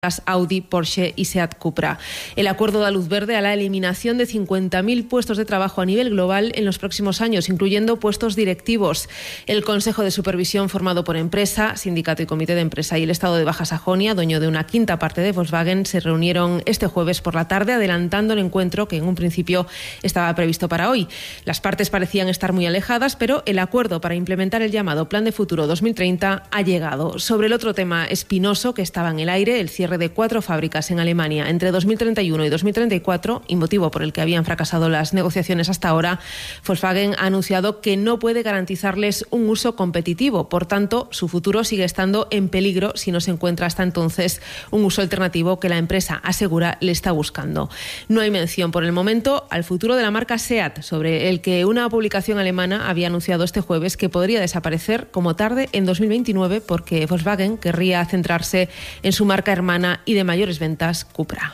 Audi, Porsche y Seat Cupra. El acuerdo da luz verde a la eliminación de 50.000 puestos de trabajo a nivel global en los próximos años, incluyendo puestos directivos. El Consejo de Supervisión, formado por empresa, sindicato y comité de empresa y el Estado de Baja Sajonia, dueño de una quinta parte de Volkswagen, se reunieron este jueves por la tarde, adelantando el encuentro que en un principio estaba previsto para hoy. Las partes parecían estar muy alejadas, pero el acuerdo para implementar el llamado Plan de Futuro 2030 ha llegado. Sobre el otro tema espinoso que estaba en el aire, el cierre de 4 fábricas en Alemania entre 2031 y 2034, y motivo por el que habían fracasado las negociaciones hasta ahora, Volkswagen ha anunciado que no puede garantizarles un uso competitivo. Por tanto, su futuro sigue estando en peligro si no se encuentra hasta entonces un uso alternativo que la empresa asegura le está buscando. No hay mención por el momento al futuro de la marca Seat, sobre el que una publicación alemana había anunciado este jueves que podría desaparecer como tarde en 2029 porque Volkswagen querría centrarse en su marca hermana y de mayores ventas, Cupra.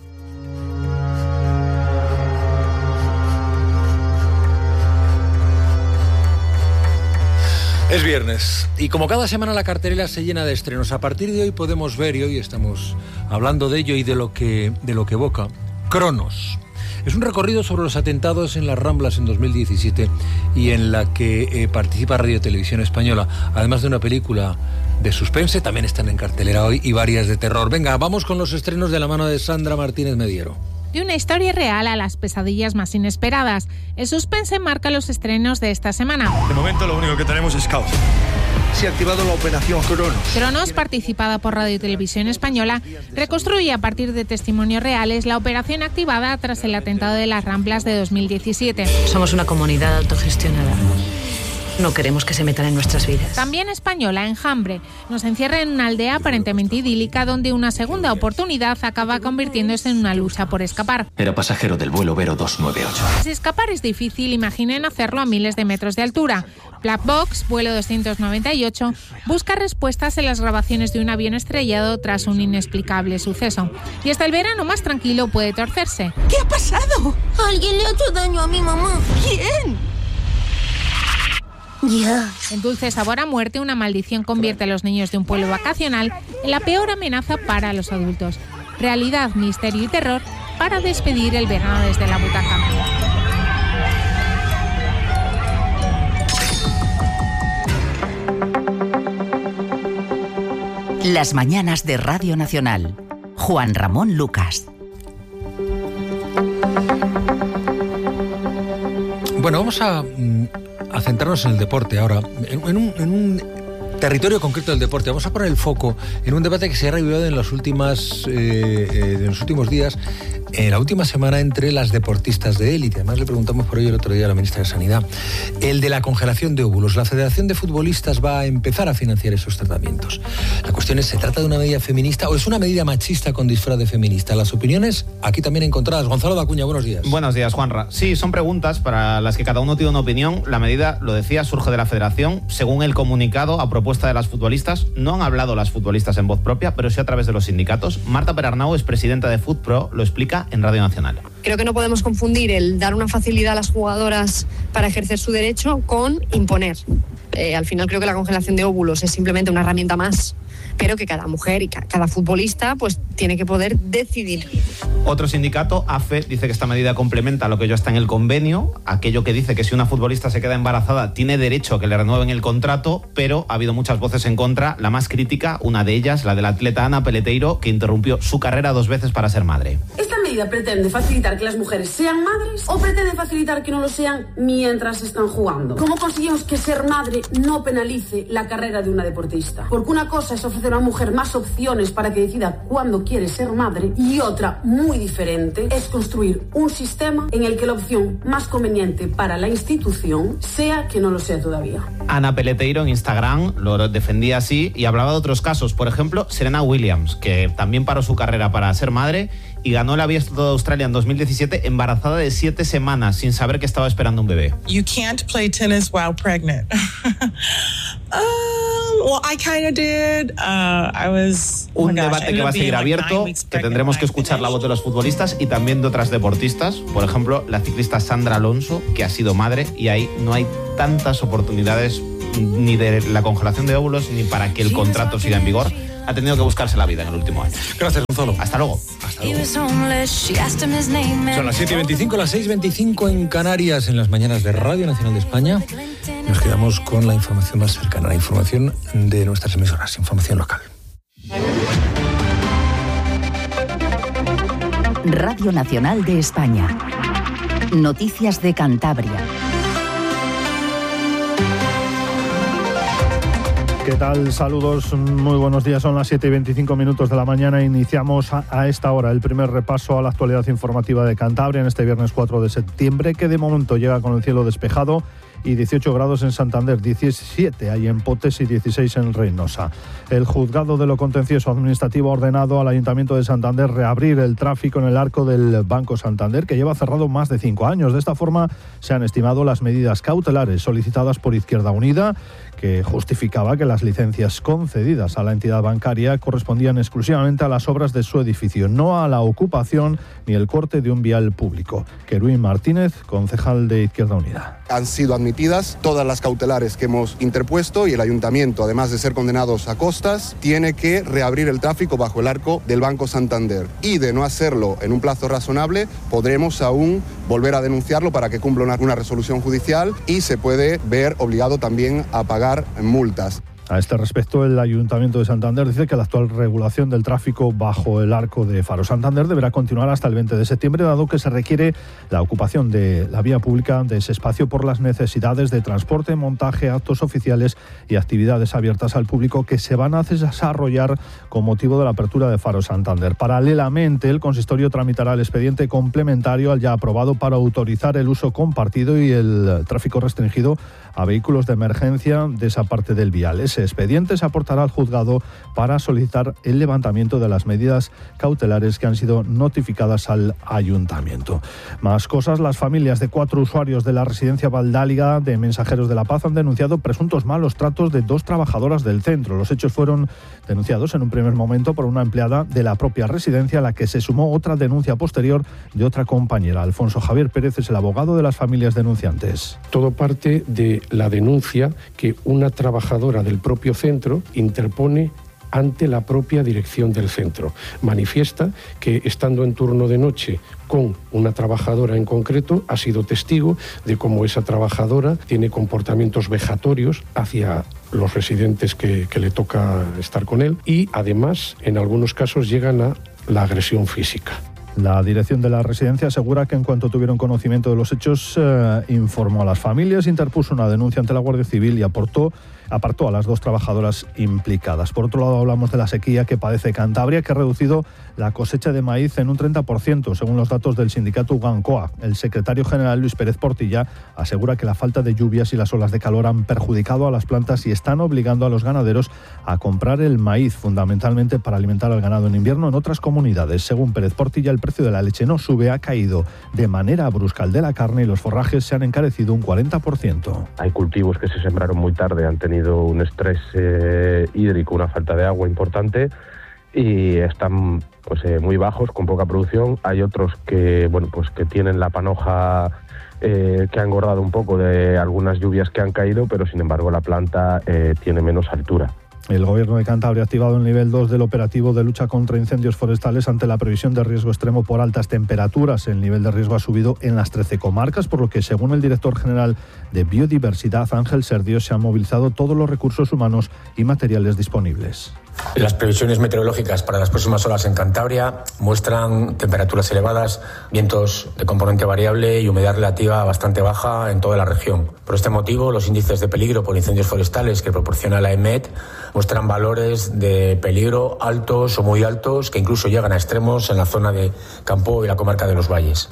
Es viernes y como cada semana la cartelera se llena de estrenos. A partir de hoy podemos ver, y hoy estamos hablando de ello y de lo que evoca, Cronos. Es un recorrido sobre los atentados en las Ramblas en 2017 y en la que participa Radio Televisión Española. Además de una película de suspense, también están en cartelera hoy, y varias de terror. Venga, vamos con los estrenos de la mano de Sandra Martínez Mediero. De una historia real a las pesadillas más inesperadas, el suspense marca los estrenos de esta semana. De momento lo único que tenemos es caos. Se ha activado la operación Cronos. Cronos, participada por Radio Televisión Española, reconstruye a partir de testimonios reales la operación activada tras el atentado de las Ramblas de 2017. Somos una comunidad autogestionada. No queremos que se metan en nuestras vidas. También española, Enjambre, nos encierra en una aldea aparentemente idílica donde una segunda oportunidad acaba convirtiéndose en una lucha por escapar. Era pasajero del vuelo Vero 298. Si escapar es difícil, imaginen hacerlo a miles de metros de altura. Black Box, vuelo 298, busca respuestas en las grabaciones de un avión estrellado tras un inexplicable suceso. Y hasta el verano más tranquilo puede torcerse. ¿Qué ha pasado? Alguien le ha hecho daño a mi mamá. ¿Quién? Ya. En Dulce Sabor a Muerte, una maldición convierte a los niños de un pueblo vacacional en la peor amenaza para los adultos. Realidad, misterio y terror para despedir el verano desde la butaca. Las mañanas de Radio Nacional. Juan Ramón Lucas. Bueno, vamos a centrarnos en el deporte ahora, en un territorio concreto del deporte. Vamos a poner el foco en un debate que se ha revivido en los últimos días, en la última semana, entre las deportistas de élite. Además, le preguntamos por ello el otro día a la ministra de Sanidad. El de la congelación de óvulos. La Federación de Futbolistas va a empezar a financiar esos tratamientos. La cuestión es, ¿se trata de una medida feminista o es una medida machista con disfraz de feminista? Las opiniones aquí también encontradas. Gonzalo Dacuña, buenos días. Buenos días, Juanra. Sí, son preguntas para las que cada uno tiene una opinión. La medida, lo decía, surge de la Federación. Según el comunicado, a propuesta de las futbolistas, no han hablado las futbolistas en voz propia, pero sí a través de los sindicatos. Marta Perarnau, es presidenta de FutPro, lo explica en Radio Nacional. Creo que no podemos confundir el dar una facilidad a las jugadoras para ejercer su derecho con imponer. Al final creo que la congelación de óvulos es simplemente una herramienta más, pero que cada mujer y cada futbolista pues tiene que poder decidir. Otro sindicato, AFE, dice que esta medida complementa lo que ya está en el convenio, aquello que dice que si una futbolista se queda embarazada tiene derecho a que le renueven el contrato, pero ha habido muchas voces en contra. La más crítica, una de ellas, la de la atleta Ana Peleteiro, que interrumpió su carrera 2 veces para ser madre. ¿Esta medida pretende facilitar que las mujeres sean madres o pretende facilitar que no lo sean mientras están jugando? ¿Cómo conseguimos que ser madre no penalice la carrera de una deportista? Porque una cosa es ofrecer a una mujer más opciones para que decida cuándo quiere ser madre, y otra, muy diferente, es construir un sistema en el que la opción más conveniente para la institución sea que no lo sea todavía. Ana Peleteiro en Instagram lo defendía así y hablaba de otros casos. Por ejemplo, Serena Williams, que también paró su carrera para ser madre y ganó el Abierto de Australia en 2017 embarazada de 7 semanas sin saber que estaba esperando un bebé. You can't play tennis while pregnant. Well, I kind of did. Un debate que va a seguir abierto, que tendremos que escuchar la voz de los futbolistas y también de otras deportistas. Por ejemplo, la ciclista Sandra Alonso, que ha sido madre, y ahí no hay tantas oportunidades ni de la congelación de óvulos ni para que el contrato siga en vigor. ha tenido que buscarse la vida en el último año. Gracias, Gonzalo. Hasta luego. Hasta luego. Son las 7:25, las 6:25 en Canarias, en las mañanas de Radio Nacional de España. Nos quedamos con la información más cercana, la información de nuestras emisoras, información local. Radio Nacional de España. Noticias de Cantabria. ¿Qué tal? Saludos, muy buenos días. Son las 7:25 de la mañana. Iniciamos a esta hora el primer repaso a la actualidad informativa de Cantabria en este viernes 4 de septiembre, que de momento llega con el cielo despejado y 18 grados en Santander, 17 hay en Potes y 16 en Reynosa. El juzgado de lo contencioso administrativo ha ordenado al Ayuntamiento de Santander reabrir el tráfico en el arco del Banco Santander, que lleva cerrado más de 5 años. De esta forma se han estimado las medidas cautelares solicitadas por Izquierda Unida, que justificaba que las licencias concedidas a la entidad bancaria correspondían exclusivamente a las obras de su edificio, no a la ocupación ni el corte de un vial público. Querúin Martínez, concejal de Izquierda Unida. Han sido admitidas todas las cautelares que hemos interpuesto y el Ayuntamiento, además de ser condenados a costas, tiene que reabrir el tráfico bajo el arco del Banco Santander. Y de no hacerlo en un plazo razonable, podremos aún volver a denunciarlo para que cumpla una resolución judicial y se puede ver obligado también a pagar multas. A este respecto, el Ayuntamiento de Santander dice que la actual regulación del tráfico bajo el arco de Faro Santander deberá continuar hasta el 20 de septiembre, dado que se requiere la ocupación de la vía pública de ese espacio por las necesidades de transporte, montaje, actos oficiales y actividades abiertas al público que se van a desarrollar con motivo de la apertura de Faro Santander. Paralelamente, el consistorio tramitará el expediente complementario al ya aprobado para autorizar el uso compartido y el tráfico restringido a vehículos de emergencia de esa parte del vial. Ese expediente se aportará al juzgado para solicitar el levantamiento de las medidas cautelares que han sido notificadas al Ayuntamiento. Más cosas, las familias de 4 usuarios de la residencia Valdáliga de Mensajeros de la Paz han denunciado presuntos malos tratos de 2 trabajadoras del centro. Los hechos fueron denunciados en un primer momento por una empleada de la propia residencia, a la que se sumó otra denuncia posterior de otra compañera. Alfonso Javier Pérez es el abogado de las familias denunciantes. Todo parte de la denuncia que una trabajadora del propio centro interpone ante la propia dirección del centro. Manifiesta que, estando en turno de noche con una trabajadora en concreto, ha sido testigo de cómo esa trabajadora tiene comportamientos vejatorios hacia los residentes que le toca estar con él y, además, en algunos casos llegan a la agresión física. La dirección de la residencia asegura que en cuanto tuvieron conocimiento de los hechos, informó a las familias, interpuso una denuncia ante la Guardia Civil y apartó a las 2 trabajadoras implicadas. Por otro lado, hablamos de la sequía que padece Cantabria, que ha reducido la cosecha de maíz en un 30%, según los datos del sindicato Ugancoa. El secretario general, Luis Pérez Portilla, asegura que la falta de lluvias y las olas de calor han perjudicado a las plantas y están obligando a los ganaderos a comprar el maíz, fundamentalmente para alimentar al ganado en invierno en otras comunidades. Según Pérez Portilla, el precio de la leche no sube, ha caído de manera brusca el de la carne y los forrajes se han encarecido un 40%. Hay cultivos que se sembraron muy tarde, han tenido un estrés hídrico, una falta de agua importante y están muy bajos, con poca producción. Hay otros que que tienen la panoja que ha engordado un poco de algunas lluvias que han caído, pero sin embargo la planta tiene menos altura. El Gobierno de Cantabria ha activado el nivel 2 del operativo de lucha contra incendios forestales ante la previsión de riesgo extremo por altas temperaturas. El nivel de riesgo ha subido en las 13 comarcas, por lo que, según el director general de Biodiversidad, Ángel Serdio, se han movilizado todos los recursos humanos y materiales disponibles. Las previsiones meteorológicas para las próximas horas en Cantabria muestran temperaturas elevadas, vientos de componente variable y humedad relativa bastante baja en toda la región. Por este motivo, los índices de peligro por incendios forestales que proporciona la EMET muestran valores de peligro altos o muy altos, que incluso llegan a extremos en la zona de Campo y la comarca de los Valles.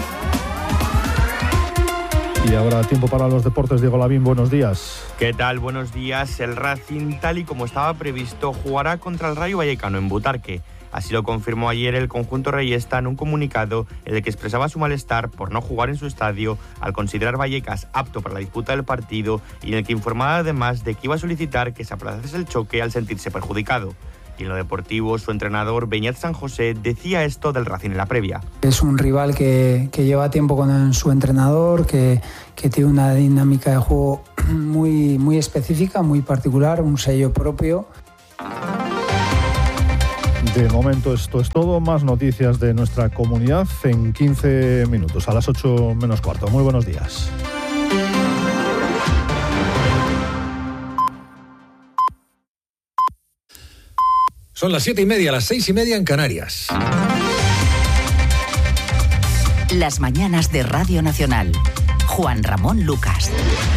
Y ahora tiempo para los deportes. Diego Lavín, buenos días. ¿Qué tal? Buenos días. El Racing, tal y como estaba previsto, jugará contra el Rayo Vallecano en Butarque. Así lo confirmó ayer el conjunto reyesta en un comunicado en el que expresaba su malestar por no jugar en su estadio al considerar Vallecas apto para la disputa del partido y en el que informaba además de que iba a solicitar que se aplazase el choque al sentirse perjudicado. Y en lo deportivo, su entrenador, Beñat San José, decía esto del Racing en la previa. Es un rival que lleva tiempo con su entrenador, que tiene una dinámica de juego muy específica, muy particular, un sello propio. De momento esto es todo. Más noticias de nuestra comunidad en 15 minutos, a las 8 menos cuarto. Muy buenos días. Son las 7:30, las 6:30 en Canarias. Las mañanas de Radio Nacional. Juan Ramón Lucas.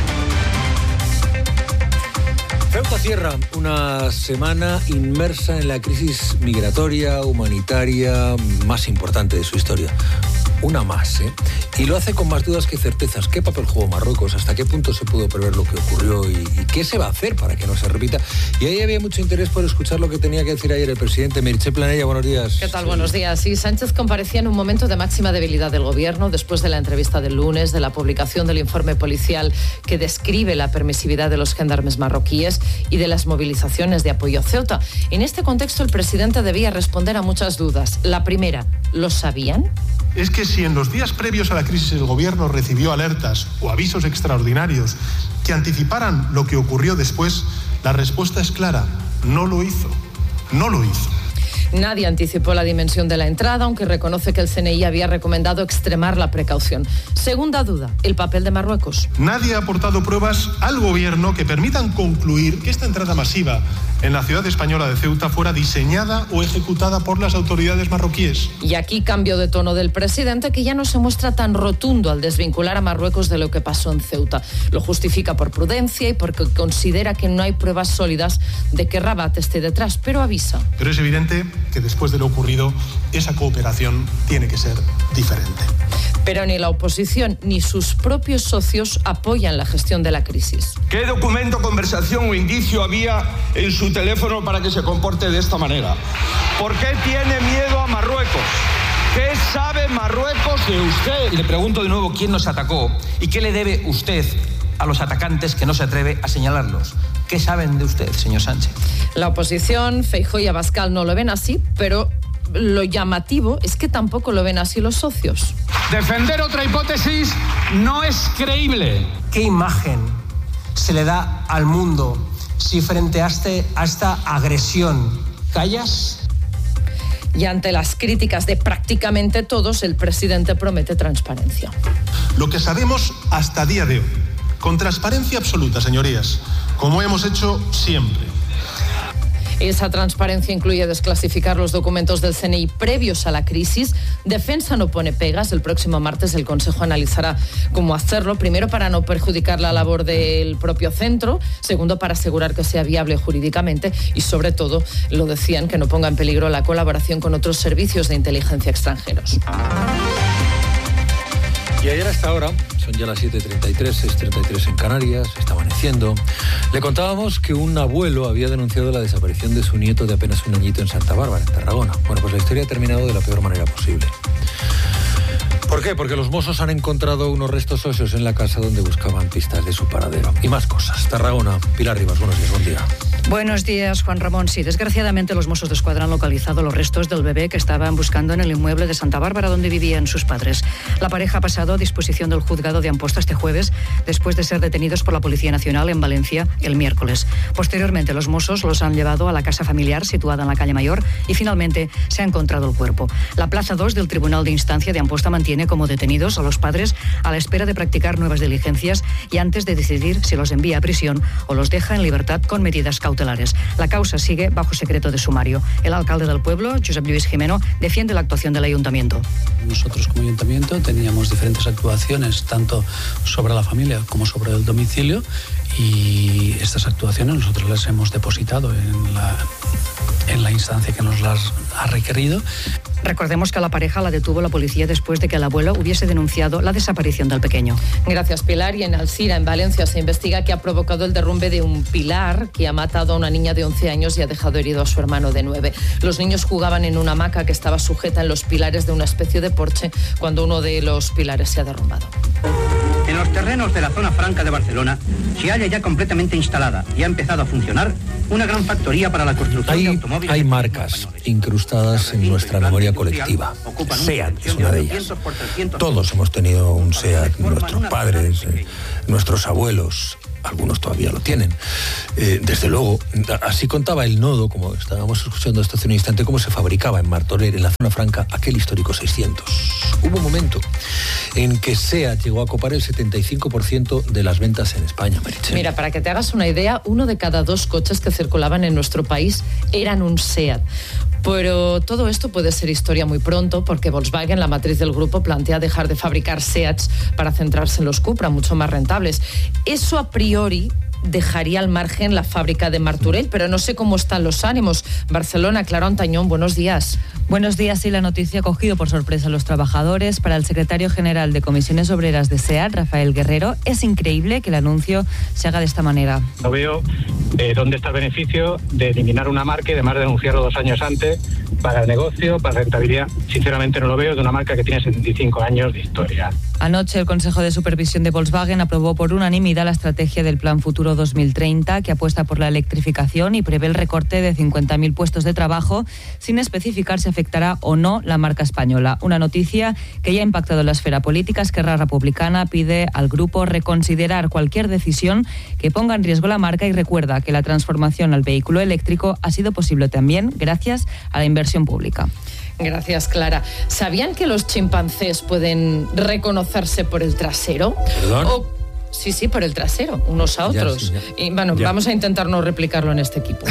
Ceuta cierra una semana inmersa en la crisis migratoria, humanitaria más importante de su historia. Una más, ¿eh? Y lo hace con más dudas que certezas. ¿Qué papel jugó Marruecos? ¿Hasta qué punto se pudo prever lo que ocurrió? ¿Y qué se va a hacer para que no se repita? Y ahí había mucho interés por escuchar lo que tenía que decir ayer el presidente. Meritxell Planella, buenos días. ¿Qué tal? Sí. Buenos días. Sí, Sánchez comparecía en un momento de máxima debilidad del gobierno después de la entrevista del lunes, de la publicación del informe policial que describe la permisividad de los gendarmes marroquíes y de las movilizaciones de apoyo a Ceuta. En este contexto, el presidente debía responder a muchas dudas. La primera, ¿lo sabían? Es que si en los días previos a la crisis el gobierno recibió alertas o avisos extraordinarios que anticiparan lo que ocurrió después, la respuesta es clara: no lo hizo. No lo hizo. Nadie anticipó la dimensión de la entrada, aunque reconoce que el CNI había recomendado extremar la precaución. Segunda duda, el papel de Marruecos. Nadie ha aportado pruebas al gobierno que permitan concluir que esta entrada masiva en la ciudad española de Ceuta fuera diseñada o ejecutada por las autoridades marroquíes. Y aquí cambio de tono del presidente, que ya no se muestra tan rotundo al desvincular a Marruecos de lo que pasó en Ceuta. Lo justifica por prudencia y porque considera que no hay pruebas sólidas de que Rabat esté detrás, pero avisa. Pero es evidente que después de lo ocurrido, esa cooperación tiene que ser diferente. Pero ni la oposición ni sus propios socios apoyan la gestión de la crisis. ¿Qué documento, conversación o indicio había en su teléfono para que se comporte de esta manera? ¿Por qué tiene miedo a Marruecos? ¿Qué sabe Marruecos de usted? Y le pregunto de nuevo quién nos atacó y qué le debe usted a los atacantes que no se atreve a señalarlos. ¿Qué saben de usted, señor Sánchez? La oposición, Feijóo y Abascal, no lo ven así, pero lo llamativo es que tampoco lo ven así los socios. Defender otra hipótesis no es creíble. ¿Qué imagen se le da al mundo si frente a esta agresión callas? Y ante las críticas de prácticamente todos, el presidente promete transparencia. Lo que sabemos hasta día de hoy, con transparencia absoluta, señorías, como hemos hecho siempre. Esa transparencia incluye desclasificar los documentos del CNI previos a la crisis. Defensa no pone pegas. El próximo martes el Consejo analizará cómo hacerlo. Primero, para no perjudicar la labor del propio centro. Segundo, para asegurar que sea viable jurídicamente. Y sobre todo, lo decían, que no ponga en peligro la colaboración con otros servicios de inteligencia extranjeros. Y ayer hasta ahora, son ya las 7:33, 6:33 en Canarias, está amaneciendo. Le contábamos que un abuelo había denunciado la desaparición de su nieto de apenas un añito en Santa Bárbara, en Tarragona. Bueno, pues la historia ha terminado de la peor manera posible. ¿Por qué? Porque los Mossos han encontrado unos restos óseos en la casa donde buscaban pistas de su paradero. Y más cosas. Tarragona, Pilar Rivas, buenos días, buen día. Buenos días, Juan Ramón. Sí, desgraciadamente los Mossos d'Esquadra han localizado los restos del bebé que estaban buscando en el inmueble de Santa Bárbara donde vivían sus padres. La pareja ha pasado a disposición del juzgado de Amposta este jueves después de ser detenidos por la Policía Nacional en Valencia el miércoles. Posteriormente los Mossos los han llevado a la casa familiar situada en la calle Mayor y finalmente se ha encontrado el cuerpo. La plaza 2 del Tribunal de Instancia de Amposta mantiene como detenidos a los padres a la espera de practicar nuevas diligencias y antes de decidir si los envía a prisión o los deja en libertad con medidas cautelares. La causa sigue bajo secreto de sumario. El alcalde del pueblo, Josep Lluís Jimeno, defiende la actuación del ayuntamiento. Nosotros como ayuntamiento teníamos diferentes actuaciones, tanto sobre la familia como sobre el domicilio, y estas actuaciones nosotros las hemos depositado en la instancia que nos las ha requerido. Recordemos que a la pareja la detuvo la policía después de que el abuelo hubiese denunciado la desaparición del pequeño. Gracias, Pilar. Y en Alcira, en Valencia, se investiga qué ha provocado el derrumbe de un pilar que ha matado a una niña de 11 años y ha dejado herido a su hermano de 9. Los niños jugaban en una hamaca que estaba sujeta en los pilares de una especie de porche cuando uno de los pilares se ha derrumbado. En los terrenos de la zona franca de Barcelona se halla ya completamente instalada y ha empezado a funcionar una gran factoría para la construcción de automóviles. Hay marcas incrustadas en nuestra memoria colectiva. SEAT es una de ellas. Todos hemos tenido un SEAT, nuestros padres, nuestros abuelos. algunos todavía lo tienen. Desde luego, así contaba el Nodo, como estábamos escuchando esto hace un instante, cómo se fabricaba en Martorell, en la zona franca, aquel histórico 600. Hubo un momento en que SEAT llegó a copar el 75% de las ventas en España, Meritxell. Mira, para que te hagas una idea, 1 de cada 2 coches que circulaban en nuestro país eran un SEAT. Pero todo esto puede ser historia muy pronto, porque Volkswagen, la matriz del grupo, plantea dejar de fabricar SEATs para centrarse en los Cupra, mucho más rentables. Eso a priori dejaría al margen la fábrica de Martorell, pero no sé cómo están los ánimos. Barcelona, Clara Ontañón, buenos días. Buenos días. Sí, la noticia ha cogido por sorpresa a los trabajadores. Para el secretario general de Comisiones Obreras de SEAT, Rafael Guerrero, es increíble que el anuncio se haga de esta manera. No veo dónde está el beneficio de eliminar una marca y además de denunciarlo 2 años antes para el negocio, para la rentabilidad. Sinceramente no lo veo de una marca que tiene 75 años de historia. Anoche el Consejo de Supervisión de Volkswagen aprobó por unanimidad la estrategia del Plan Futuro 2030, que apuesta por la electrificación y prevé el recorte de 50.000 puestos de trabajo, sin especificar si afectará o no la marca española. Una noticia que ya ha impactado en la esfera política. Esquerra Republicana pide al grupo reconsiderar cualquier decisión que ponga en riesgo la marca y recuerda que la transformación al vehículo eléctrico ha sido posible también gracias a la inversión pública. Gracias, Clara. ¿Sabían que los chimpancés pueden reconocerse por el trasero? ¿Perdón? Sí, por el trasero, unos a otros. Y bueno, vamos a intentar no replicarlo en este equipo.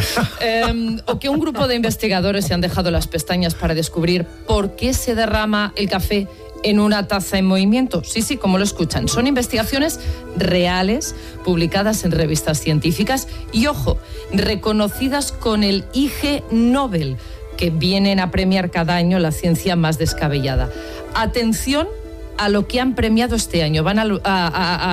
O que un grupo de investigadores se han dejado las pestañas para descubrir por qué se derrama el café en una taza en movimiento. Sí, como lo escuchan. Son investigaciones reales, publicadas en revistas científicas y, ojo, reconocidas con el IG Nobel, que vienen a premiar cada año la ciencia más descabellada. Atención a lo que han premiado este año. Van a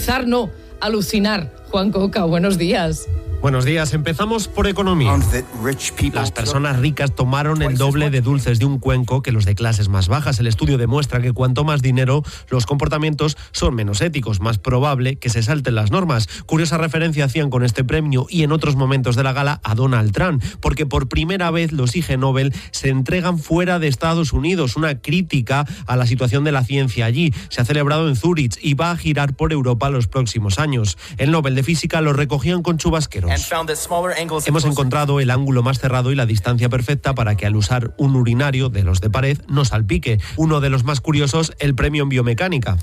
alucinar. Juan Coca, buenos días. Buenos días, empezamos por economía. Las personas ricas tomaron el doble de dulces de un cuenco que los de clases más bajas. El estudio demuestra que cuanto más dinero, los comportamientos son menos éticos, más probable que se salten las normas. Curiosa referencia hacían con este premio y en otros momentos de la gala a Donald Trump, porque por primera vez los IG Nobel se entregan fuera de Estados Unidos, una crítica a la situación de la ciencia allí. Se ha celebrado en Zúrich y va a girar por Europa los próximos años. El Nobel de Física lo recogían con chubasqueros. Hemos encontrado el ángulo más cerrado y la distancia perfecta para que al usar un urinario de los de pared no salpique. Uno de los más curiosos, el premio en biomecánica.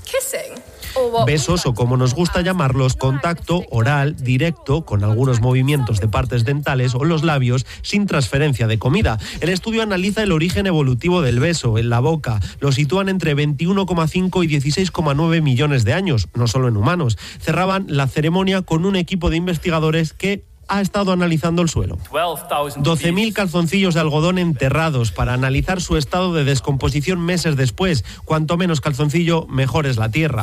Besos, o como nos gusta llamarlos, contacto oral directo con algunos movimientos de partes dentales o los labios sin transferencia de comida. El estudio analiza el origen evolutivo del beso en la boca. Lo sitúan entre 21,5 y 16,9 millones de años, no solo en humanos. Cerraban la ceremonia con un equipo de investigadores que ha estado analizando el suelo. 12.000 calzoncillos de algodón enterrados para analizar su estado de descomposición meses después. Cuanto menos calzoncillo, mejor es la tierra.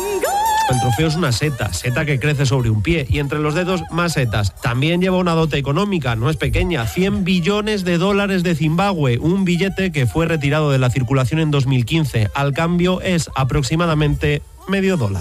El trofeo es una seta que crece sobre un pie y entre los dedos más setas. También lleva una dote económica, no es pequeña, $100 billones de Zimbabue, un billete que fue retirado de la circulación en 2015. Al cambio es aproximadamente $0,5.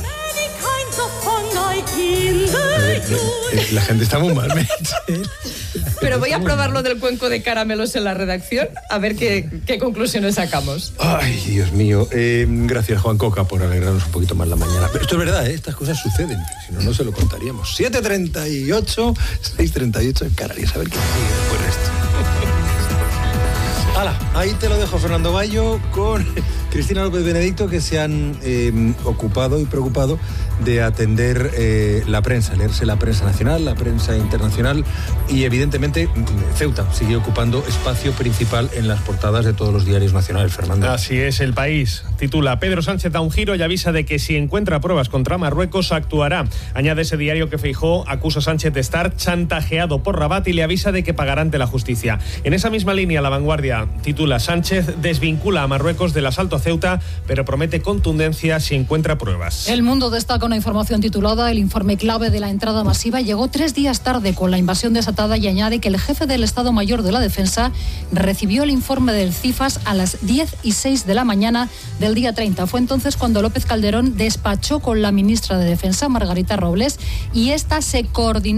La gente está muy mal, Pero voy a probar lo del cuenco de caramelos en la redacción, a ver qué conclusiones sacamos. Ay, Dios mío. Gracias, Juan Coca, por alegrarnos un poquito más la mañana. Pero esto es verdad, estas cosas suceden. Si no, no se lo contaríamos. 7:38, 6:38 en Canarias. A ver qué sigue después de esto. ¡Hala! Ahí te lo dejo, Fernando Bayo, con Cristina López Benedicto, que se han ocupado y preocupado de atender la prensa, leerse la prensa nacional, la prensa internacional y evidentemente Ceuta sigue ocupando espacio principal en las portadas de todos los diarios nacionales, Fernando. Así es, El País titula: Pedro Sánchez da un giro y avisa de que si encuentra pruebas contra Marruecos actuará. Añade ese diario que Feijóo acusa a Sánchez de estar chantajeado por Rabat y le avisa de que pagará ante la justicia. En esa misma línea, La Vanguardia titula: Sánchez desvincula a Marruecos del asalto a Ceuta, pero promete contundencia si encuentra pruebas. El Mundo destaca una información titulada: El informe clave de la entrada masiva llegó 3 días tarde con la invasión desatada, y añade que el jefe del Estado Mayor de la Defensa recibió el informe del CIFAS a las 10:06 de la mañana del día 30. Fue entonces cuando López Calderón despachó con la ministra de Defensa, Margarita Robles, y esta se coordinó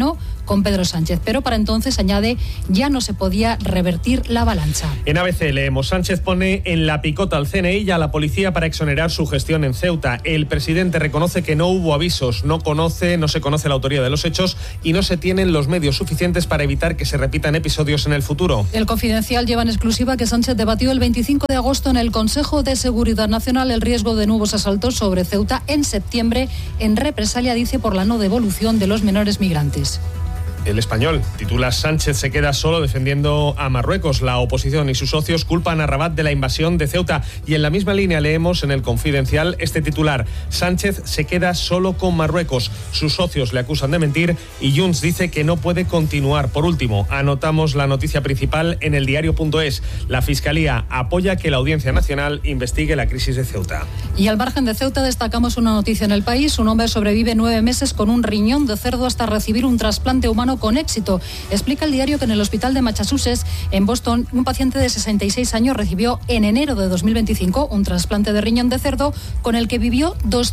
con Pedro Sánchez. Pero para entonces, añade, ya no se podía revertir la avalancha. En ABC leemos: Sánchez pone en la picota al CNI y a la policía para exonerar su gestión en Ceuta. El presidente reconoce que no hubo avisos, no se conoce la autoría de los hechos y no se tienen los medios suficientes para evitar que se repitan episodios en el futuro. El Confidencial lleva en exclusiva que Sánchez debatió el 25 de agosto en el Consejo de Seguridad Nacional el riesgo de nuevos asaltos sobre Ceuta en septiembre, en represalia, dice, por la no devolución de los menores migrantes. El Español titula: Sánchez se queda solo defendiendo a Marruecos. La oposición y sus socios culpan a Rabat de la invasión de Ceuta. Y en la misma línea leemos en el Confidencial este titular: Sánchez se queda solo con Marruecos. Sus socios le acusan de mentir y Junts dice que no puede continuar. Por último, anotamos la noticia principal en el diario.es. La Fiscalía apoya que la Audiencia Nacional investigue la crisis de Ceuta. Y al margen de Ceuta destacamos una noticia en El País. Un hombre sobrevive 9 meses con un riñón de cerdo hasta recibir un trasplante humano con éxito. Explica el diario que en el hospital de Massachusetts, en Boston, un paciente de 66 años recibió en enero de 2025 un trasplante de riñón de cerdo con el que vivió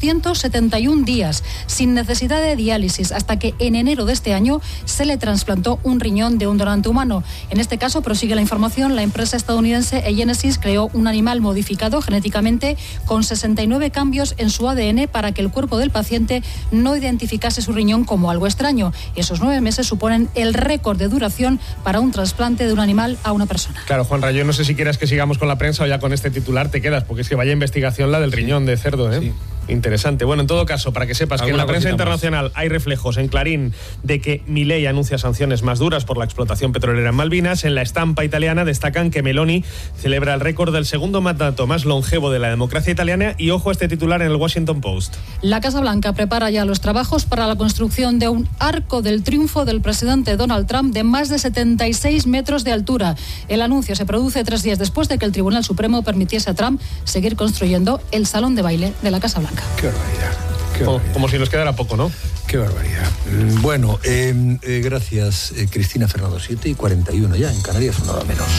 271 días, sin necesidad de diálisis, hasta que en enero de este año se le trasplantó un riñón de un donante humano. En este caso, prosigue la información, la empresa estadounidense Genesis creó un animal modificado genéticamente con 69 cambios en su ADN para que el cuerpo del paciente no identificase su riñón como algo extraño. Esos 9 meses suponen el récord de duración para un trasplante de un animal a una persona. Claro, Juanra, yo no sé si quieras que sigamos con la prensa o ya con este titular te quedas, porque es que vaya investigación la del riñón de cerdo, ¿eh? Sí. Interesante. Bueno, en todo caso, para que sepas que en la prensa internacional hay reflejos en Clarín de que Milei anuncia sanciones más duras por la explotación petrolera en Malvinas. En la estampa italiana destacan que Meloni celebra el récord del segundo mandato más longevo de la democracia italiana. Y ojo a este titular en el Washington Post. La Casa Blanca prepara ya los trabajos para la construcción de un arco del triunfo del presidente Donald Trump de más de 76 metros de altura. El anuncio se produce 3 días después de que el Tribunal Supremo permitiese a Trump seguir construyendo el salón de baile de la Casa Blanca. Qué barbaridad. Como si nos quedara poco, ¿no? Qué barbaridad. Bueno, gracias, Cristina Fernando. 7:41 ya, en Canarias, una hora menos.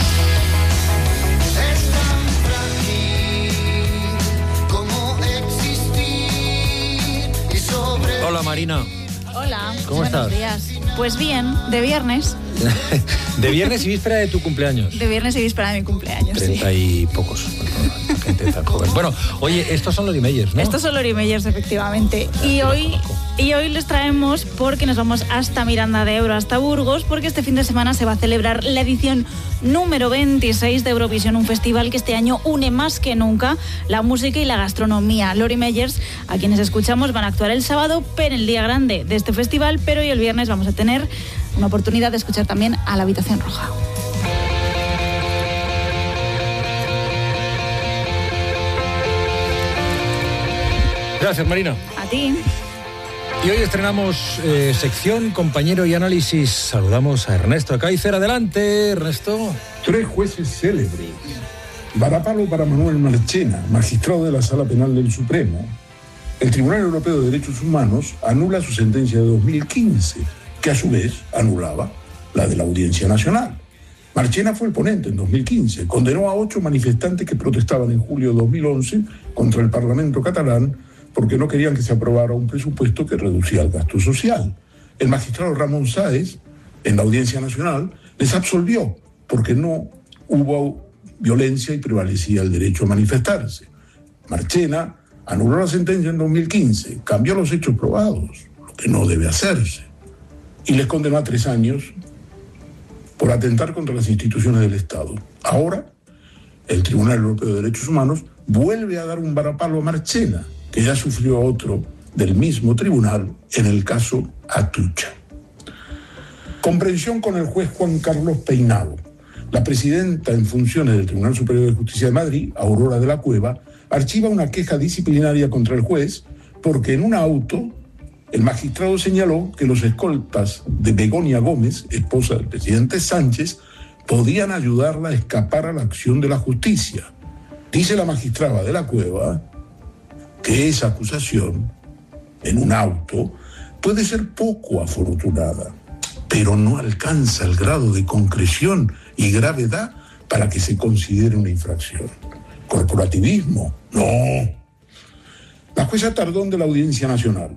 Hola, Marina. Hola. ¿Cómo estás? Buenos días. Pues bien, de viernes. De viernes y víspera de tu cumpleaños. De viernes y víspera de mi cumpleaños, 30 y pocos. Gente tan joven. Bueno, oye, estos son Lori Meyers, ¿no? Estos son Lori Meyers, efectivamente. Y hoy les traemos, porque nos vamos hasta Miranda de Ebro, hasta Burgos, porque este fin de semana se va a celebrar la edición número 26 de Eurovisión, un festival que este año une más que nunca la música y la gastronomía. Lori Meyers, a quienes escuchamos, van a actuar el sábado, pero el día grande de este festival, pero hoy el viernes vamos a tener una oportunidad de escuchar también a la Habitación Roja. Gracias, Marina. A ti. Y hoy estrenamos sección, compañero y análisis. Saludamos a Ernesto Kaiser. Adelante, Ernesto. 3 jueces célebres. Varapalo para Manuel Marchena, magistrado de la Sala Penal del Supremo. El Tribunal Europeo de Derechos Humanos anula su sentencia de 2015, que a su vez anulaba la de la Audiencia Nacional. Marchena fue el ponente en 2015. Condenó a 8 manifestantes que protestaban en julio de 2011 contra el Parlamento catalán porque no querían que se aprobara un presupuesto que reducía el gasto social. El magistrado Ramón Sáez, en la Audiencia Nacional, les absolvió porque no hubo violencia y prevalecía el derecho a manifestarse. Marchena anuló la sentencia en 2015, cambió los hechos probados, lo que no debe hacerse, y les condenó a 3 años por atentar contra las instituciones del Estado. Ahora, el Tribunal Europeo de Derechos Humanos vuelve a dar un varapalo a Marchena, que ya sufrió otro del mismo tribunal en el caso Atucha. Comprensión con el juez Juan Carlos Peinado. La presidenta en funciones del Tribunal Superior de Justicia de Madrid, Aurora de la Cueva, archiva una queja disciplinaria contra el juez porque en un auto el magistrado señaló que los escoltas de Begoña Gómez, esposa del presidente Sánchez, podían ayudarla a escapar a la acción de la justicia. Dice la magistrada de la Cueva que esa acusación en un auto puede ser poco afortunada, pero no alcanza el grado de concreción y gravedad para que se considere una infracción. ¿Corporativismo? No. La jueza Tardón de la Audiencia Nacional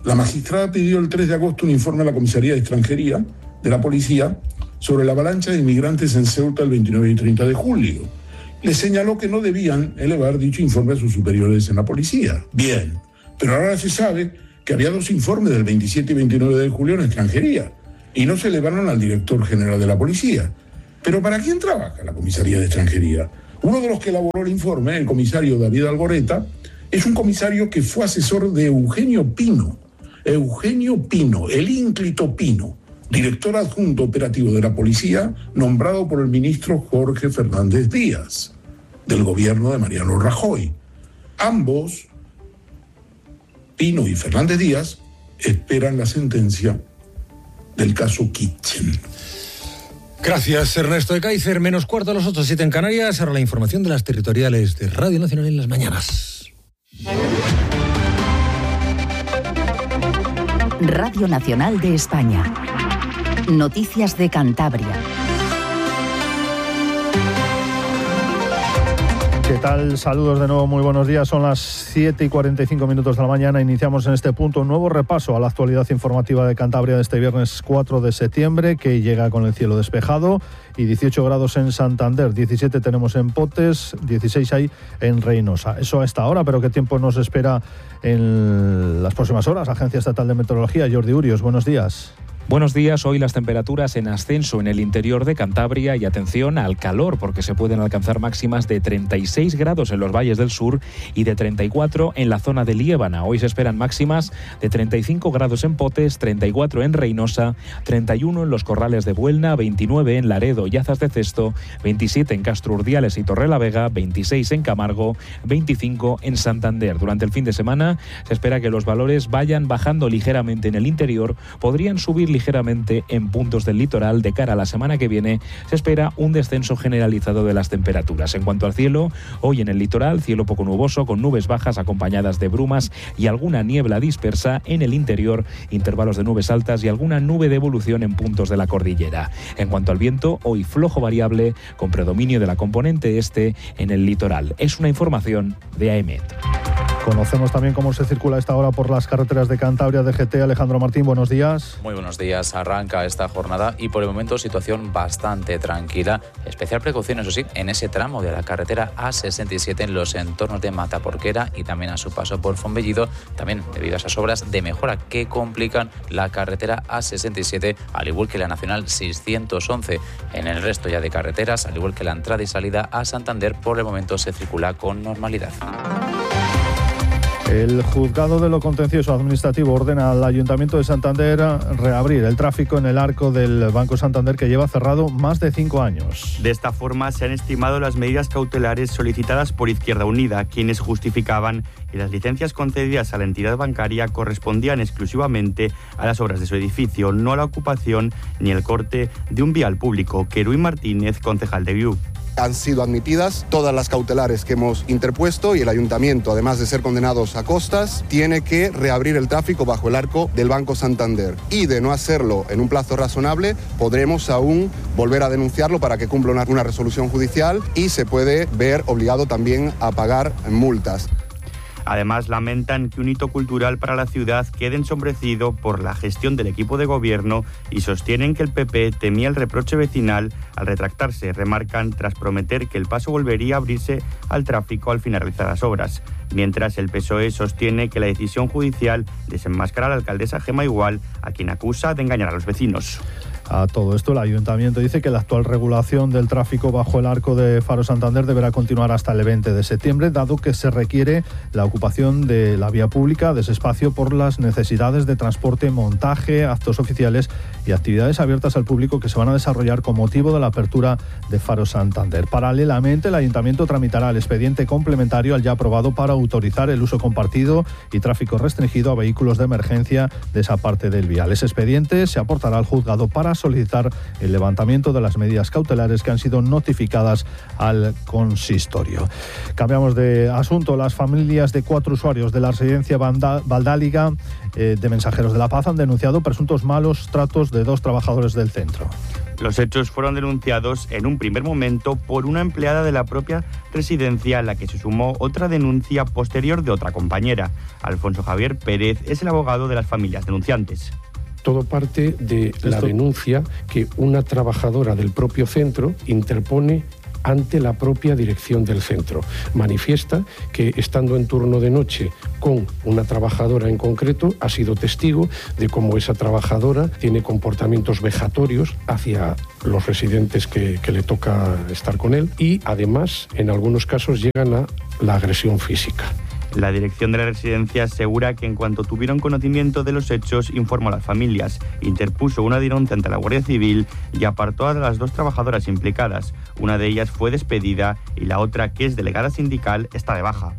La magistrada pidió el 3 de agosto un informe a la Comisaría de Extranjería de la Policía sobre la avalancha de inmigrantes en Ceuta el 29 y 30 de julio. Le señaló que no debían elevar dicho informe a sus superiores en la policía. Bien, pero ahora se sabe que había 2 informes del 27 y 29 de julio en Extranjería y no se elevaron al director general de la policía. ¿Pero para quién trabaja la Comisaría de Extranjería? Uno de los que elaboró el informe, el comisario David Algoreta, es un comisario que fue asesor de Eugenio Pino, el ínclito Pino, director adjunto operativo de la policía, nombrado por el ministro Jorge Fernández Díaz, del gobierno de Mariano Rajoy. Ambos, Pino y Fernández Díaz, esperan la sentencia del caso Kitchen. Gracias, Ernesto de Kaiser. Menos cuarto a las 8:07 en Canarias. Ahora la información de las territoriales de Radio Nacional en las mañanas. Radio Nacional de España. Noticias de Cantabria. ¿Qué tal? Saludos de nuevo, muy buenos días. Son las 7:45 de la mañana. Iniciamos en este punto un nuevo repaso a la actualidad informativa de Cantabria de este viernes 4 de septiembre, que llega con el cielo despejado y 18 grados en Santander, 17 tenemos en Potes, 16 hay en Reynosa. Eso a esta hora, pero ¿qué tiempo nos espera en las próximas horas? Agencia Estatal de Meteorología, Jordi Urios, buenos días. Buenos días, hoy las temperaturas en ascenso en el interior de Cantabria y atención al calor porque se pueden alcanzar máximas de 36 grados en los valles del sur y de 34 en la zona de Liébana. Hoy se esperan máximas de 35 grados en Potes, 34 en Reynosa, 31 en los Corrales de Buelna, 29 en Laredo y Azas de Cesto, 27 en Castro Urdiales y Torrelavega, 26 en Camargo, 25 en Santander. Durante el fin de semana se espera que los valores vayan bajando ligeramente en el interior, podrían subir ligeramente en puntos del litoral. De cara a la semana que viene se espera un descenso generalizado de las temperaturas. En cuanto al cielo, hoy en el litoral, cielo poco nuboso con nubes bajas acompañadas de brumas y alguna niebla dispersa. En el interior, intervalos de nubes altas y alguna nube de evolución en puntos de la cordillera. En cuanto al viento, hoy flojo variable con predominio de la componente este en el litoral. Es una información de AEMET. Conocemos también cómo se circula a esta hora por las carreteras de Cantabria, DGT. Alejandro Martín, buenos días. Muy buenos días. Arranca esta jornada y por el momento situación bastante tranquila. Especial precaución, eso sí, en ese tramo de la carretera A67 en los entornos de Mataporquera y también a su paso por Fonbellido, también debido a esas obras de mejora que complican la carretera A67, al igual que la Nacional 611. En el resto ya de carreteras, al igual que la entrada y salida a Santander, por el momento se circula con normalidad. El Juzgado de lo Contencioso Administrativo ordena al Ayuntamiento de Santander reabrir el tráfico en el arco del Banco Santander, que lleva cerrado más de 5 años. De esta forma se han estimado las medidas cautelares solicitadas por Izquierda Unida, quienes justificaban que las licencias concedidas a la entidad bancaria correspondían exclusivamente a las obras de su edificio, no a la ocupación ni el corte de un vial público. Keruy Martínez, concejal de Viu. Han sido admitidas todas las cautelares que hemos interpuesto y el Ayuntamiento, además de ser condenados a costas, tiene que reabrir el tráfico bajo el arco del Banco Santander. Y de no hacerlo en un plazo razonable, podremos aún volver a denunciarlo para que cumpla una resolución judicial y se puede ver obligado también a pagar multas. Además, lamentan que un hito cultural para la ciudad quede ensombrecido por la gestión del equipo de gobierno y sostienen que el PP temía el reproche vecinal al retractarse. Remarcan tras prometer que el paso volvería a abrirse al tráfico al finalizar las obras. Mientras el PSOE sostiene que la decisión judicial desenmascara a la alcaldesa Gemma Igual, a quien acusa de engañar a los vecinos. A todo esto, el Ayuntamiento dice que la actual regulación del tráfico bajo el arco de Faro Santander deberá continuar hasta el 20 de septiembre, dado que se requiere la ocupación de la vía pública de ese espacio por las necesidades de transporte, montaje, actos oficiales y actividades abiertas al público que se van a desarrollar con motivo de la apertura de Faro Santander. Paralelamente, el Ayuntamiento tramitará el expediente complementario al ya aprobado para autorizar el uso compartido y tráfico restringido a vehículos de emergencia de esa parte del vial. Ese expediente se aportará al juzgado para solicitar el levantamiento de las medidas cautelares que han sido notificadas al consistorio. Cambiamos de asunto. Las familias de 4 usuarios de la residencia Valdáliga de Mensajeros de la Paz han denunciado presuntos malos tratos de 2 trabajadores del centro. Los hechos fueron denunciados en un primer momento por una empleada de la propia residencia, a la que se sumó otra denuncia posterior de otra compañera. Alfonso Javier Pérez es el abogado de las familias denunciantes. Todo parte de la denuncia que una trabajadora del propio centro interpone ante la propia dirección del centro. Manifiesta que, estando en turno de noche con una trabajadora en concreto, ha sido testigo de cómo esa trabajadora tiene comportamientos vejatorios hacia los residentes que le toca estar con él y, además, en algunos casos llegan a la agresión física. La dirección de la residencia asegura que en cuanto tuvieron conocimiento de los hechos informó a las familias, interpuso una denuncia ante la Guardia Civil y apartó a las 2 trabajadoras implicadas. Una de ellas fue despedida y la otra, que es delegada sindical, está de baja.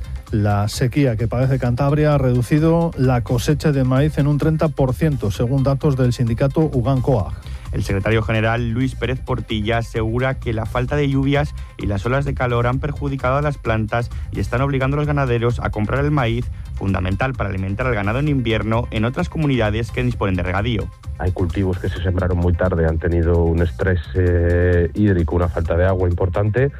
La sequía que padece Cantabria ha reducido la cosecha de maíz en un 30%, según datos del sindicato Ugancoag. El secretario general Luis Pérez Portilla asegura que la falta de lluvias y las olas de calor han perjudicado a las plantas y están obligando a los ganaderos a comprar el maíz, fundamental para alimentar al ganado en invierno, en otras comunidades que disponen de regadío. Hay cultivos que se sembraron muy tarde, han tenido un estrés hídrico, una falta de agua importante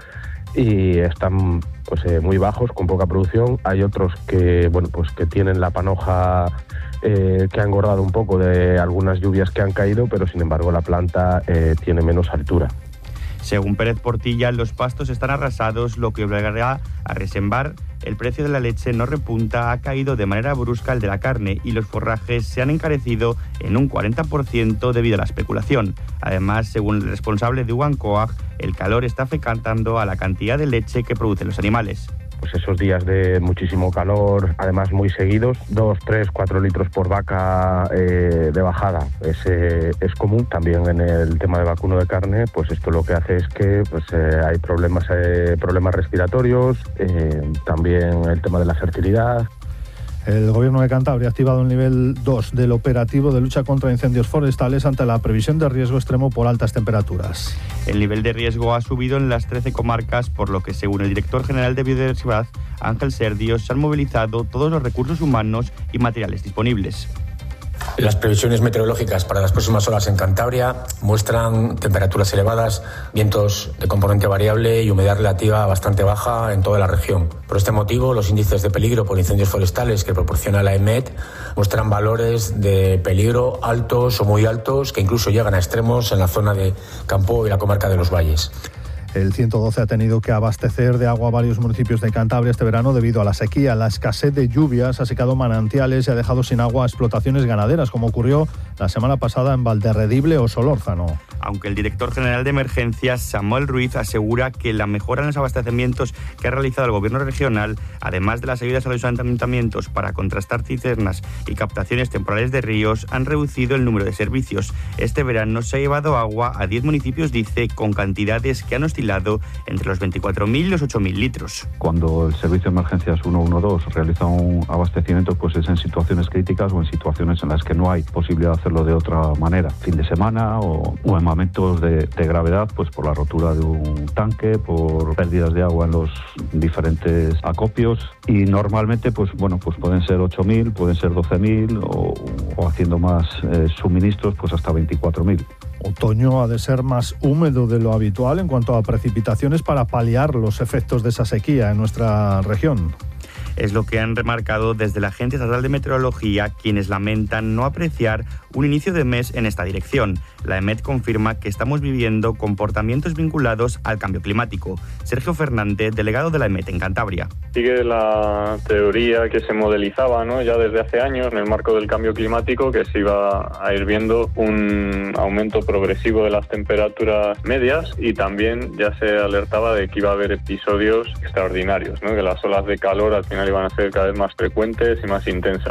y están muy bajos, con poca producción. Hay otros que que tienen la panoja que ha engordado un poco de algunas lluvias que han caído, pero sin embargo la planta tiene menos altura. Según Pérez Portilla, los pastos están arrasados, lo que obligará a resembar. El precio de la leche no repunta, ha caído de manera brusca el de la carne y los forrajes se han encarecido en un 40% debido a la especulación. Además, según el responsable de Ugancoag, el calor está afectando a la cantidad de leche que producen los animales. Pues esos días de muchísimo calor, además muy seguidos, 2, 3, 4 litros por vaca de bajada, es común. También en el tema de vacuno de carne, pues esto lo que hace es que hay problemas respiratorios, también el tema de la fertilidad. El Gobierno de Cantabria ha activado el nivel 2 del operativo de lucha contra incendios forestales ante la previsión de riesgo extremo por altas temperaturas. El nivel de riesgo ha subido en las 13 comarcas, por lo que, según el director general de Biodiversidad, Ángel Serdios, se han movilizado todos los recursos humanos y materiales disponibles. Las previsiones meteorológicas para las próximas horas en Cantabria muestran temperaturas elevadas, vientos de componente variable y humedad relativa bastante baja en toda la región. Por este motivo, los índices de peligro por incendios forestales que proporciona la EMET muestran valores de peligro altos o muy altos, que incluso llegan a extremos en la zona de Campo y la comarca de los Valles. El 112 ha tenido que abastecer de agua a varios municipios de Cantabria este verano debido a la sequía. La escasez de lluvias ha secado manantiales y ha dejado sin agua a explotaciones ganaderas, como ocurrió la semana pasada en Valderredible o Solórzano. Aunque el director general de Emergencias, Samuel Ruiz, asegura que la mejora en los abastecimientos que ha realizado el gobierno regional, además de las ayudas a los ayuntamientos para contrastar cisternas y captaciones temporales de ríos, han reducido el número de servicios. Este verano se ha llevado agua a 10 municipios, dice, con cantidades que han oscilado entre los 24.000 y los 8.000 litros. Cuando el servicio de emergencias 112 realiza un abastecimiento, pues es en situaciones críticas o en situaciones en las que no hay posibilidad de hacerlo de otra manera. Fin de semana o en momentos de gravedad, pues por la rotura de un tanque, por pérdidas de agua en los diferentes acopios, y normalmente pues pueden ser 8.000, pueden ser 12.000 o haciendo más suministros, pues hasta 24.000. Otoño ha de ser más húmedo de lo habitual en cuanto a precipitaciones para paliar los efectos de esa sequía en nuestra región. Es lo que han remarcado desde la Agencia Estatal de Meteorología, quienes lamentan no apreciar un inicio de mes en esta dirección. La EMET confirma que estamos viviendo comportamientos vinculados al cambio climático. Sergio Fernández, delegado de la EMET en Cantabria. Sigue la teoría que se modelizaba, ¿no?, ya desde hace años en el marco del cambio climático, que se iba a ir viendo un aumento progresivo de las temperaturas medias, y también ya se alertaba de que iba a haber episodios extraordinarios, ¿no?, que las olas de calor al final iban a ser cada vez más frecuentes y más intensas.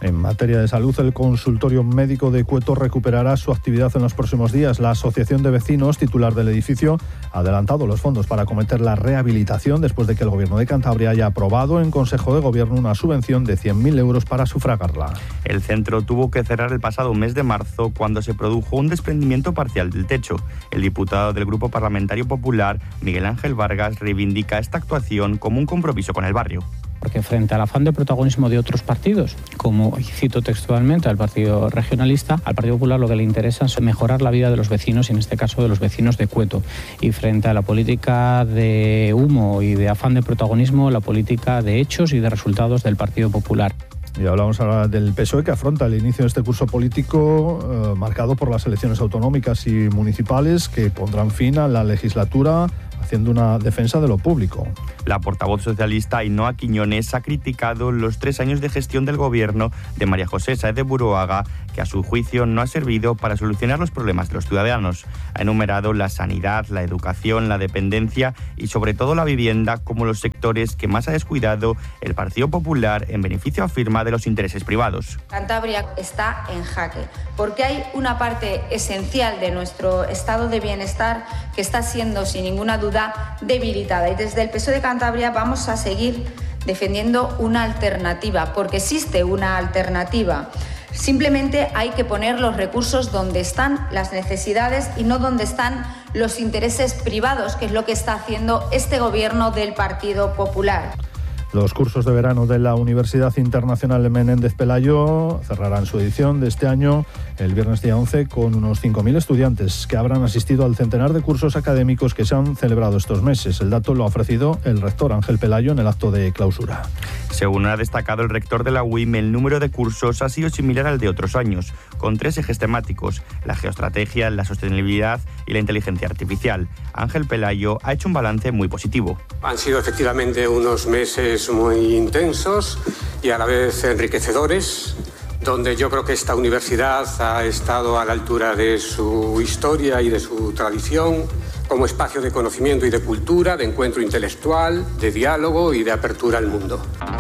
En materia de salud, el consultorio médico de Cueto recuperará su actividad en los próximos días. La Asociación de Vecinos, titular del edificio, ha adelantado los fondos para acometer la rehabilitación después de que el Gobierno de Cantabria haya aprobado en Consejo de Gobierno una subvención de 100.000 euros para sufragarla. El centro tuvo que cerrar el pasado mes de marzo cuando se produjo un desprendimiento parcial del techo. El diputado del Grupo Parlamentario Popular, Miguel Ángel Vargas, reivindica esta actuación como un compromiso con el barrio. Porque frente al afán de protagonismo de otros partidos, como cito textualmente al Partido Regionalista, al Partido Popular lo que le interesa es mejorar la vida de los vecinos, y en este caso de los vecinos de Cueto. Y frente a la política de humo y de afán de protagonismo, la política de hechos y de resultados del Partido Popular. Y hablamos ahora del PSOE, que afronta el inicio de este curso político marcado por las elecciones autonómicas y municipales que pondrán fin a la legislatura, haciendo una defensa de lo público. La portavoz socialista Ainhoa Quiñones ha criticado los 3 años de gestión del gobierno de María José Sáez de Buruaga, que a su juicio no ha servido para solucionar los problemas de los ciudadanos. Ha enumerado la sanidad, la educación, la dependencia y sobre todo la vivienda como los sectores que más ha descuidado el Partido Popular en beneficio, afirma, de los intereses privados. Cantabria está en jaque porque hay una parte esencial de nuestro estado de bienestar que está siendo sin ninguna duda debilitada, y desde el PSOE de Cantabria vamos a seguir defendiendo una alternativa, porque existe una alternativa. Simplemente hay que poner los recursos donde están las necesidades y no donde están los intereses privados, que es lo que está haciendo este gobierno del Partido Popular. Los cursos de verano de la Universidad Internacional Menéndez Pelayo cerrarán su edición de este año el viernes día 11 con unos 5.000 estudiantes que habrán asistido al centenar de cursos académicos que se han celebrado estos meses. El dato lo ha ofrecido el rector Ángel Pelayo en el acto de clausura. Según ha destacado el rector de la UIM, el número de cursos ha sido similar al de otros años, con 3 ejes temáticos: la geoestrategia, la sostenibilidad y la inteligencia artificial. Ángel Pelayo ha hecho un balance muy positivo. Han sido efectivamente unos meses muy intensos y a la vez enriquecedores, donde yo creo que esta universidad ha estado a la altura de su historia y de su tradición, como espacio de conocimiento y de cultura, de encuentro intelectual, de diálogo y de apertura al mundo.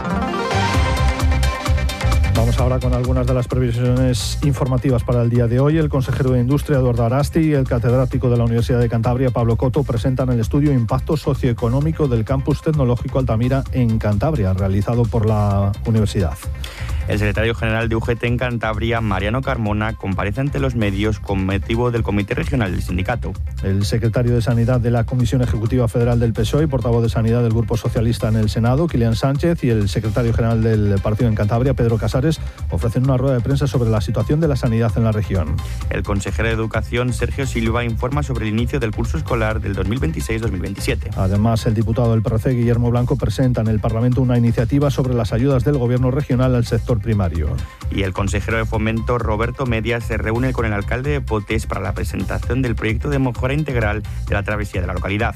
Vamos ahora con algunas de las previsiones informativas para el día de hoy. El consejero de Industria, Eduardo Arasti, y el catedrático de la Universidad de Cantabria, Pablo Coto, presentan el estudio Impacto Socioeconómico del Campus Tecnológico Altamira en Cantabria, realizado por la universidad. El secretario general de UGT en Cantabria, Mariano Carmona, comparece ante los medios con motivo del Comité Regional del Sindicato. El secretario de Sanidad de la Comisión Ejecutiva Federal del PSOE y portavoz de Sanidad del Grupo Socialista en el Senado, Kilian Sánchez, y el secretario general del partido en Cantabria, Pedro Casares, ofrecen una rueda de prensa sobre la situación de la sanidad en la región. El consejero de Educación, Sergio Silva, informa sobre el inicio del curso escolar del 2026-2027. Además, el diputado del PRC, Guillermo Blanco, presenta en el Parlamento una iniciativa sobre las ayudas del Gobierno regional al sector primario. Y el consejero de Fomento, Roberto Media, se reúne con el alcalde de Potes para la presentación del proyecto de mejora integral de la travesía de la localidad.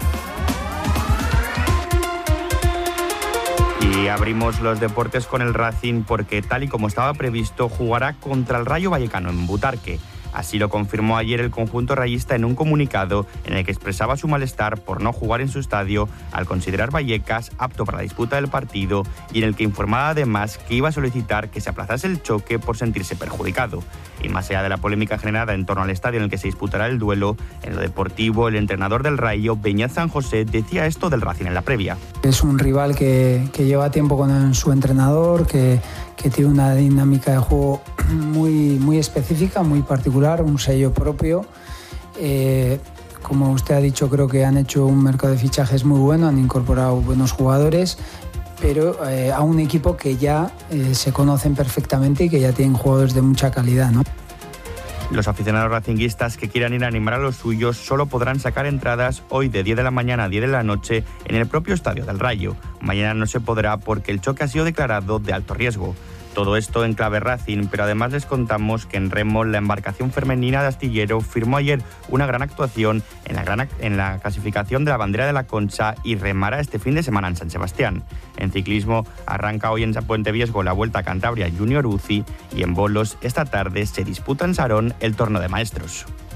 Y abrimos los deportes con el Racing porque, tal y como estaba previsto, jugará contra el Rayo Vallecano en Butarque. Así lo confirmó ayer el conjunto rayista en un comunicado en el que expresaba su malestar por no jugar en su estadio al considerar Vallecas apto para la disputa del partido, y en el que informaba además que iba a solicitar que se aplazase el choque por sentirse perjudicado. Y más allá de la polémica generada en torno al estadio en el que se disputará el duelo, en lo deportivo, el entrenador del Rayo, Beñat San José, decía esto del Racing en la previa. Es un rival que lleva tiempo con su entrenador, que tiene una dinámica de juego muy específica, muy particular, un sello propio. Como usted ha dicho, creo que han hecho un mercado de fichajes muy bueno, han incorporado buenos jugadores, pero a un equipo que ya se conocen perfectamente y que ya tienen jugadores de mucha calidad, ¿no? Los aficionados racinguistas que quieran ir a animar a los suyos solo podrán sacar entradas hoy de 10 de la mañana a 10 de la noche en el propio estadio del Rayo. Mañana no se podrá porque el choque ha sido declarado de alto riesgo. Todo esto en clave Racing, pero además les contamos que en remo la embarcación femenina de Astillero firmó ayer una gran actuación en la clasificación de la bandera de la Concha y remará este fin de semana en San Sebastián. En ciclismo arranca hoy en Puente Viesgo la Vuelta a Cantabria Junior UCI, y en bolos esta tarde se disputa en Sarón el Torneo de Maestros.